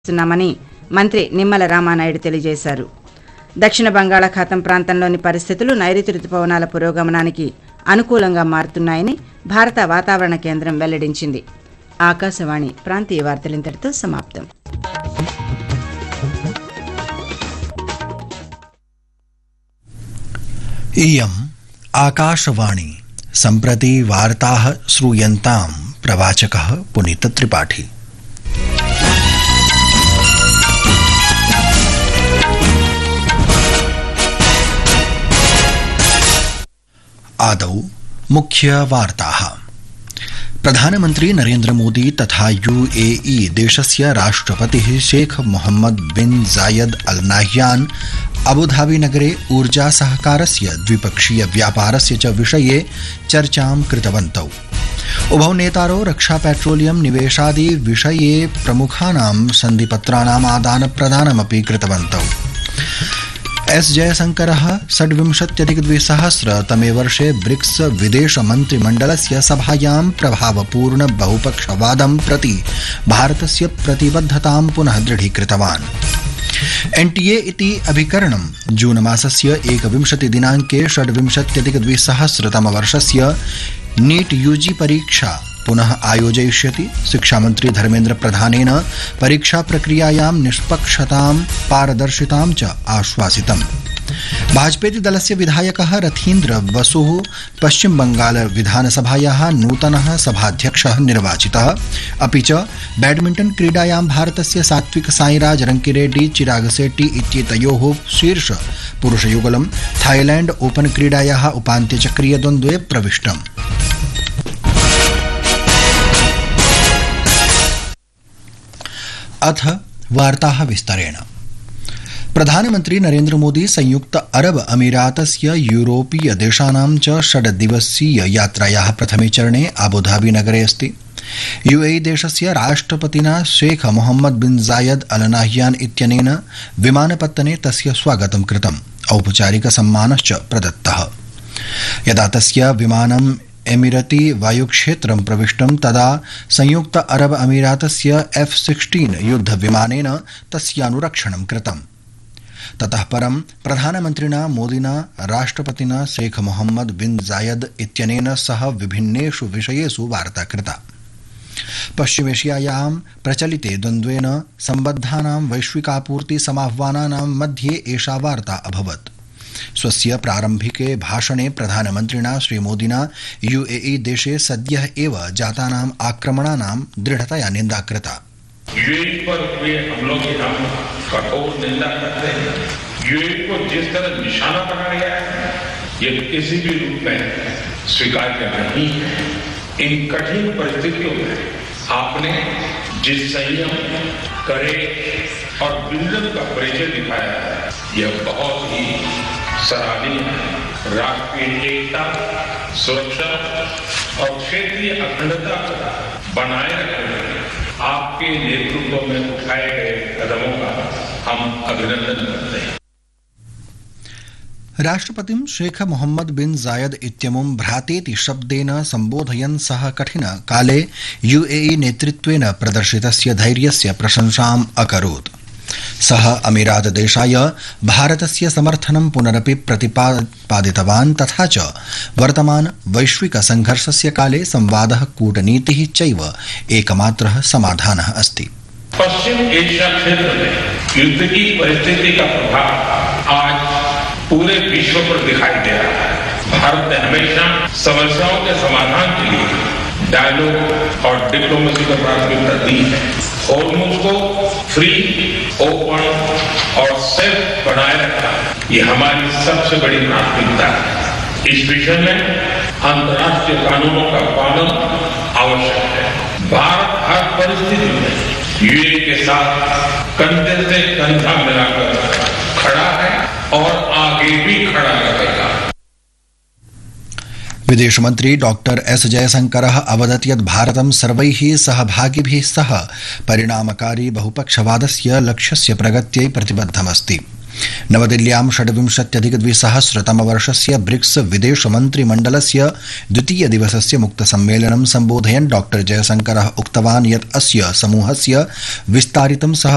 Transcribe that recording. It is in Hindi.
చేస్తున్నామని మంత్రి నిమ్మల రామానాయుడు తెలియజేశారు. దక్షిణ బంగాళాఖాతం ప్రాంతంలోని పరిస్థితులు నైరుతి రుతుపవనాల పురోగమనానికి అనుకూలంగా మారుతున్నాయని భారత వాతావరణ కేంద్రం వెల్లడించింది. ఆకాశవాణి ప్రాంతీయ వార్తలు ఇంతటితో సమాప్తం. इयम् आकाशवाणी सम्प्रति वार्ताः श्रूयन्तां प्रवाचकः पुनीत त्रिपाठी. आदौ मुख्य वार्ताः. प्रधानमन्त्री नरेन्द्र मोदी तथा यूएई देशस्य राष्ट्रपतिः शेख मोहम्मद बिन जायद अल नाह्यान अबुधाबी नगरे ऊर्जा सहकारस्य द्विपक्षीय व्यापारस्य च विषये चर्चां कृतवन्तौ. उभौ नेतारौ रक्षा पेट्रोलियम निवेशादि विषये प्रमुखानां सन्धिपत्राणाम् आदानप्रदानमपि कृतवन्तौ. एस जयशंकरः 26+200 वर्षे ब्रिक्स विदेश मन्त्रिमण्डलस्य सभायां प्रभावपूर्ण बहुपक्षवादं प्रति भारतस्य प्रतिबद्धतां पुनः दृढीकृतवान्. एनटीए इति अभिकरणं जून मासस्य 21 दिनाङ्के 26+200 वर्षस्य नीट यूजी परीक्षा पुनः आयोजयिष्यति. शिक्षामन्त्री धर्मेन्द्र प्रधानेन परीक्षा प्रक्रियायां निष्पक्षतां पारदर्शितां च आश्वासितम्. भाजपेति दलस्य विधायकः रथीन्द्र बसुः पश्चिम बंगाल विधानसभायाः नूतनः सभाध्यक्षः निर्वाचितः. अपि च बैडमिण्टन क्रीडायां भारतस्य सात्विक साईराज रंकिरेड्डी चिराग शेट्टी इत्येतयोः शीर्ष पुरुषयुगलं थाईलैंड ओपन क्रीडायाः उपान्त्यचक्रीय द्वन्द्वे प्रविष्टम्. अथ वार्ताः विस्तरेण. प्रधानमन्त्री नरेन्द्र मोदी संयुक्त अरब अमीरातस्य यूरोपीय देशानां च 6 दिवसीय यात्रायाः प्रथमे चरणे अबुधाबी नगरे अस्ति. यूएई देशस्य राष्ट्रपतिना शेख मोहम्मद बिन जायद अल नाह्यान इत्यनेन विमानपत्तने तस्य स्वागतं कृतम्. औपचारिक सम्मानश्च प्रदत्तः. यदा तस्य विमानम् एमिरती वायुक्षेत्रं प्रविष्टं तदा संयुक्त अरब अमीरातस्य F-16 युद्धविमानेन तस्यानुरक्षणं कृतम्. ततः परं प्रधानमन्त्रिणा मोदिना राष्ट्रपतिना शेख मोहम्मद बिन जायद इत्यनेन सह विभिन्नेषु विषयेषु वार्ता कृता. पश्चिमेशियायां प्रचलिते द्वन्द्वेन सम्बद्धानां वैश्विकापूर्ति समाह्वानानां मध्ये एषा वार्ता अभवत्. स्वस्य प्रारम्भिके भाषणे प्रधानमन्त्रिणा श्रीमोदिना यूएई देशे सद्यः एव जातानाम् आक्रमणानां दृढ़तया निन्दा कृता. यूएई पर हुए हमलों की हम कठोर निंदा करते हैं. यूएई को जिस तरह निशाना बनाया गया है ये किसी भी रूप में स्वीकार्य नहीं है. इन कठिन परिस्थितियों में आपने जिस संयम, कड़े और विजन का परिचय दिखाया है यह बहुत ही सराहनीय है. राष्ट्रीय एकता, सुरक्षा और क्षेत्रीय अखंडता को बनाए रखने में आपके नेतृत्व में उठाए गए कदमों का हम अभिनंदन करते हैं. राष्ट्रपतिं शेख मोहम्मद बिन जायद इत्यमुं भ्रातेति शब्देन सम्बोधयन् सः कठिन काले यूएई नेतृत्वेन प्रदर्शितस्य धैर्यस्य प्रशंसाम् अकरोत्. सः अमीरात देशाय भारतस्य समर्थनं पुनरपि प्रतिपादितवान्. तथा च वर्तमान वैश्विक संघर्षस्य काले संवादः, कूटनीतिः चैव एकमात्रः समाधानः अस्ति. पश्चिम एशिया क्षेत्र में युद्ध की परिस्थिति का प्रभाव आज पूरे विश्व पर दिखाई दे रहा है. भारत ने हमेशा समस्याओं के समाधान के लिए डायलॉग और डिप्लोमेसी को प्राथमिकता दी है. हॉर्मुज़ को फ्री, ओपन और सेफ बनाए रखना ये हमारी सबसे बड़ी प्राथमिकता है. इस विषय में अंतर्राष्ट्रीय कानूनों का पालन आवश्यक है. भारत हर परिस्थिति में यूएई के साथ कंधे से कंधा मिलाकर खड़ा है और आगे भी खड़ा रहेगा. विदेश मंत्री डॉक्टर एस जयशंकरः अवदत् यत् भारतं सर्वैः सहभागिभिः सह परिणामकारी बहुपक्षवादस्य लक्ष्यस्य प्रगत्यै प्रतिबद्धमस्ति. नवदिल्ल्यां 26+200 वर्षस्य ब्रिक्स विदेश मन्त्रिमण्डलस्य द्वितीय दिवसस्य मुक्तसम्मेलनं सम्बोधयन् डॉ जयशंकरः उक्तवान् यत् अस्य समूहस्य विस्तारितं सह